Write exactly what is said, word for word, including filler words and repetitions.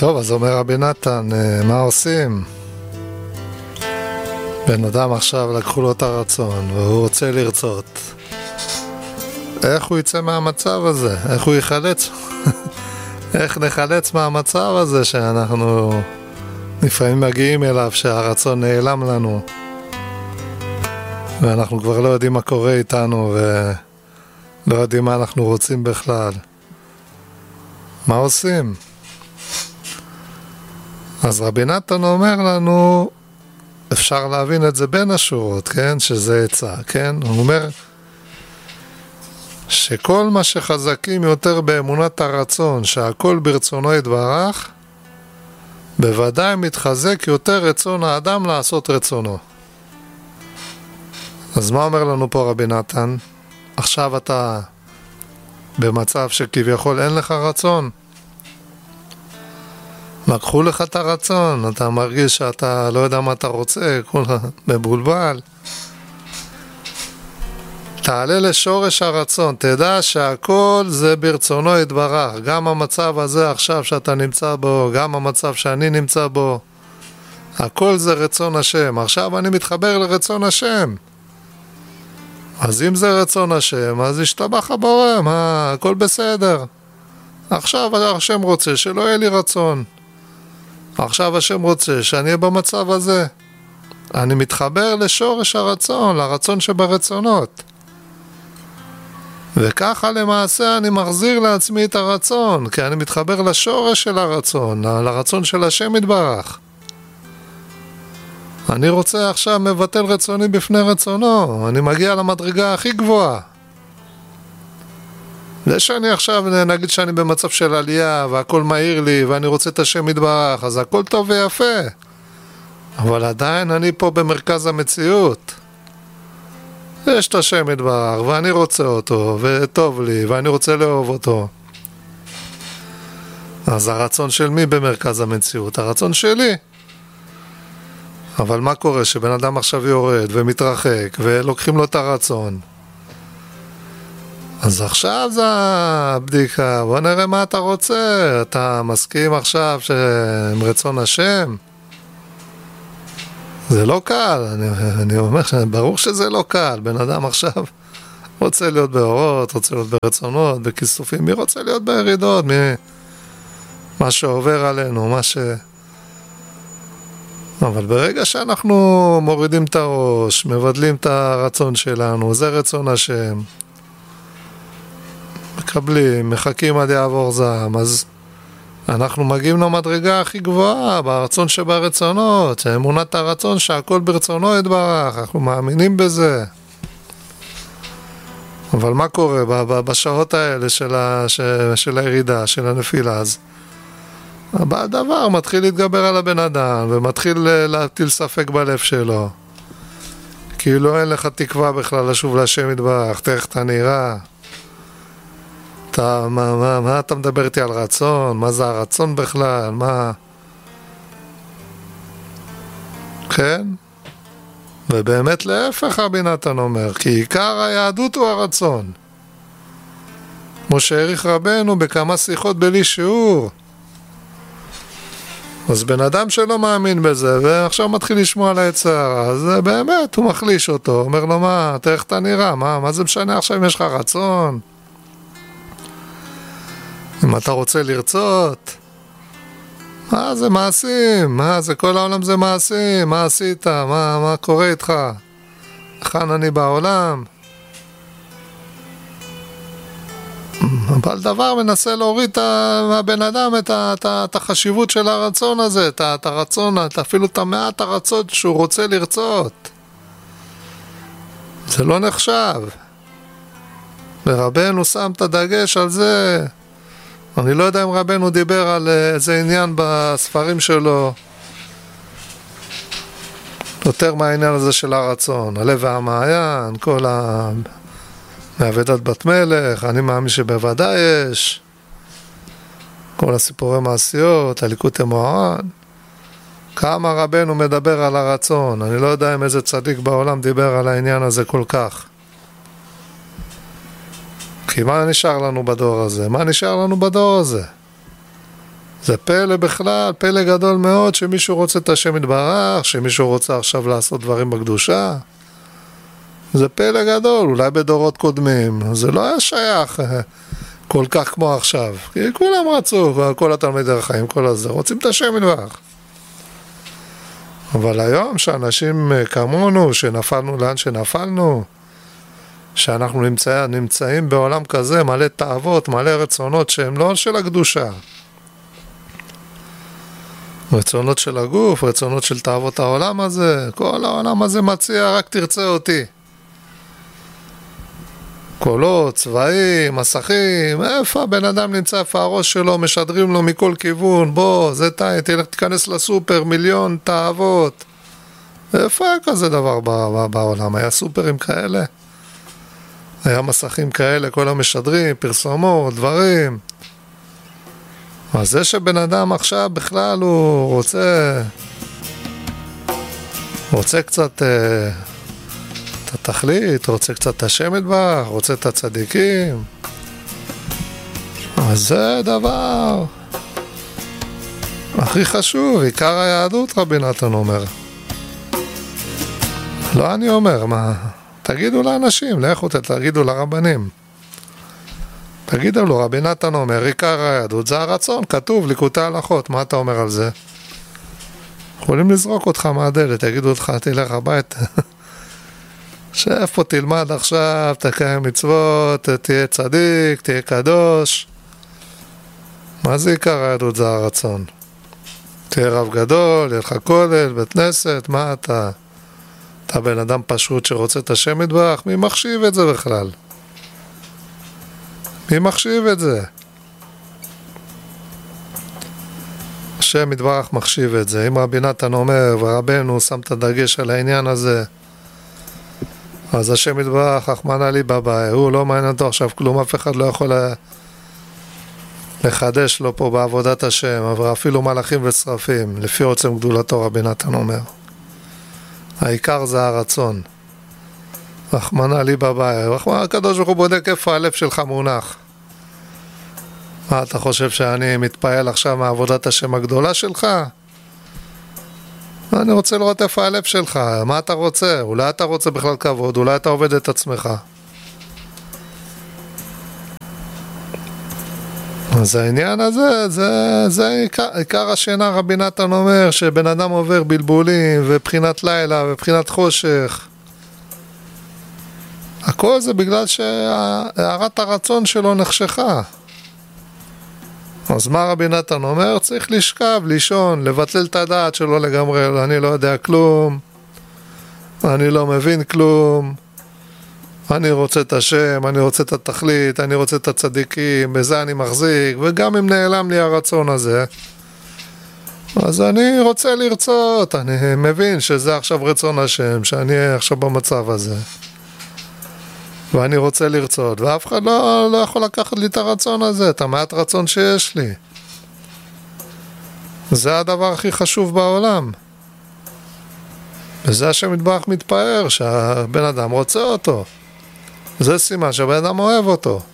טוב, אז אומר רבי נתן, מה עושים? בן אדם עכשיו לקחו לו את הרצון והוא רוצה לרצות. איך הוא יצא מהמצב הזה? איך הוא יחלץ? איך נחלץ מהמצב הזה שאנחנו לפעמים מגיעים אליו, שהרצון נעלם לנו ואנחנו כבר לא יודעים מה קורה איתנו ולא יודעים מה אנחנו רוצים בכלל. מה עושים? אז רבי נתן אומר לנו, אפשר להבין את זה בין השורות, כן? שזה עצה, כן? הוא אומר שכל מה שחזקים יותר באמונת הרצון, שהכל ברצונו יתברך, בוודאי מתחזק יותר רצון האדם לעשות רצונו. אז מה אומר לנו פה רבי נתן? עכשיו אתה במצב שכביכול אין לך רצון, לקחו לך את הרצון, אתה מרגיש שאתה לא יודע מה אתה רוצה, כולה מבולבל. תעלה לשורש הרצון, תדע שהכל זה ברצונו יתברך, גם המצב הזה עכשיו שאתה נמצא בו, גם המצב שאני נמצא בו, הכל זה רצון השם. עכשיו אני מתחבר לרצון השם, אז אם זה רצון השם, אז ישתבח הבורא, מה, הכל בסדר. עכשיו השם רוצה שלא יהיה לי רצון, עכשיו השם רוצה שאני אהיה במצב הזה, אני מתחבר לשורש הרצון, לרצון שברצונות, וככה למעשה אני מחזיר לעצמי את הרצון, כי אני מתחבר לשורש של הרצון, לרצון של השם יתברך. אני רוצה עכשיו מבטל רצוני בפני רצונו, אני מגיע למדרגה הכי גבוהה. זה שאני עכשיו נגיד שאני במצב של עלייה והכל מהיר לי ואני רוצה את השם יתברך, אז הכל טוב ויפה, אבל עדיין אני פה במרכז המציאות. יש את השם יתברך ואני רוצה אותו וטוב לי ואני רוצה לאהוב אותו, אז הרצון של מי במרכז המציאות? הרצון שלי. אבל מה קורה שבן אדם עכשיו יורד ומתרחק ולוקחים לו את הרצון? אז עכשיו זה הבדיקה, בוא נראה מה אתה רוצה. אתה מסכים עכשיו עם רצון השם? זה לא קל, אני, אני אומר שברור שזה לא קל. בן אדם עכשיו רוצה להיות באורות, רוצה להיות ברצונות, בכיסופים. מי רוצה להיות בירידות? מי... מה שעובר עלינו, מה ש... אבל ברגע שאנחנו מורידים את הראש, מבדלים את הרצון שלנו, זה רצון השם, מקבלים, מחכים עד יעבור זעם, אז אנחנו מגיעים למדרגה הכי גבוהה ברצון שברצונות, אמונת הרצון שהכל ברצונו יתברך, אנחנו מאמינים בזה. אבל מה קורה בשעות האלה של, ה, של הירידה, של הנפילה? אז הבא דבר מתחיל להתגבר על הבן אדם ומתחיל להטיל ספק בלב שלו, כאילו אין לך תקווה בכלל לשוב להשם יתברך. תראה אתה נראה, אתה, מה, מה, מה אתה מדבר איתי על רצון? מה זה הרצון בכלל? מה? כן? ובאמת להפך רבי נתן אומר, כי עיקר היהדות הוא הרצון, כמו שהעריך רבנו בכמה שיחות בלי שיעור. אז בן אדם שלא מאמין בזה ועכשיו מתחיל לשמוע על היצר, אז באמת הוא מחליש אותו, אומר לו, מה, תראה איך אתה נראה, מה, מה זה משנה עכשיו אם יש לך רצון? אם אתה רוצה לרצות, מה זה מעשים? מה זה, כל העולם זה מעשים? מה עשית? מה, מה קורה איתך? כאן אני בעולם. אבל דבר מנסה להוריד מהבן אדם את, את, את החשיבות של הרצון הזה, את, את הרצון, את, אפילו את המעט הרצון שהוא רוצה לרצות. זה לא נחשב. ורבנו שם את הדגש על זה. אני לא יודע אם רבנו דיבר על איזה עניין בספרים שלו יותר מהעניין הזה של הרצון, הלב והמעיין, כל ה... מעבדת בת מלך, אני מאמין שבוודאי יש, כל הסיפורי מעשיות, הליקוטי מוהר"ן, כמה רבנו מדבר על הרצון. אני לא יודע אם איזה צדיק בעולם דיבר על העניין הזה כל כך. כי מה נשאר לנו בדור הזה? מה נשאר לנו בדור הזה? זה פלא בכלל, פלא גדול מאוד שמישהו רוצה את השם יתברך, שמישהו רוצה עכשיו לעשות דברים בקדושה. זה פלא גדול, אולי בדורות קודמים, זה לא היה שייך כל כך כמו עכשיו, כי כולם רצו, כל התלמידי החיים, כל הזה, רוצים את השם יתברך. אבל היום שאנשים כמונו, שנפלנו לאן שנפלנו, שאנחנו נמצא, נמצאים בעולם כזה, מלא תאוות, מלא רצונות שהם לא של הקדושה. רצונות של הגוף, רצונות של תאוות העולם הזה, כל העולם הזה מציע, רק תרצה אותי. קולות, צבעים, מסכים, איפה הבן אדם נמצא, איפה הראש שלו, משדרים לו מכל כיוון, בוא, זה תאי, תלך תיכנס לסופר, מיליון תאוות. איפה היה כזה דבר בעולם? היה סופרים כאלה? היה מסכים כאלה, כל המשדרים, פרסומות, דברים. אז זה שבן אדם עכשיו בכלל הוא רוצה, רוצה קצת אה, את התכלית, רוצה קצת את השם יתברך, רוצה את הצדיקים. אז זה דבר הכי חשוב, עיקר היהדות רבי נתן אומר. לא אני אומר, מה? תגידו לאנשים, לכו תגידו לרבנים. תגידו לו, רבי נתן אומר, עיקר היהדות זה הרצון, כתוב, ליקוטי הלכות, מה אתה אומר על זה? יכולים לזרוק אותך מהדלת, תגידו אותך, תלך הביתה. שב פה, תלמד עכשיו, תקיים מצוות, תהיה צדיק, תהיה קדוש. מה זה עיקר היהדות? זה הרצון. תהיה רב גדול, יהיה לך כולל, בית כנסת, מה אתה? אתה בן אדם פשוט שרוצה את השם יתברך, מי מחשיב את זה בכלל? מי מחשיב את זה? השם יתברך מחשיב את זה. אם רבי נתן אומר ורבנו שם את הדגש על העניין הזה, אז השם יתברך רחמנא ליבא, הוא לא מעניין אותו עכשיו כלום, אף אחד לא יכול לחדש לו פה בעבודת השם, אבל אפילו מלאכים ושרפים, לפי עוצם גדולתו רבי נתן אומר. העיקר זה הרצון. רחמנא ליבא, רחמנא הקדוש ברוך הוא בודק איפה הלב שלך מונח. מה אתה חושב שאני מתפעל עכשיו מעבודת השם הגדולה שלך? אני רוצה לראות איפה הלב שלך, מה אתה רוצה? אולי אתה רוצה בכלל כבוד, אולי אתה עובד את עצמך. אז העניין הזה, זה, זה עיקר, עיקר השינה. רבי נתן אומר שבן אדם עובר בלבולים ובחינת לילה ובחינת חושך. הכל זה בגלל שהערת הרצון שלו נחשכה. אז מה רבי נתן אומר? צריך לשכב, לישון, לבטל את הדעת שלו לגמרי. אני לא יודע כלום, אני לא מבין כלום, אני רוצה את השם, אני רוצה את התכלית, אני רוצה את הצדיקים, בזה אני מחזיק. וגם אם נעלם לי הרצון הזה, אז אני רוצה לרצות, אני מבין שזה עכשיו רצון השם, שאני אהיה עכשיו במצב הזה, ואני רוצה לרצות, ואף אחד לא, לא יכול לקחת לי את הרצון הזה, את המעט רצון שיש לי. זה הדבר הכי חשוב בעולם. וזה השם יתברך מתפאר, שהבן אדם רוצה אותו. זה סימן שהבן אדם אוהב אותו.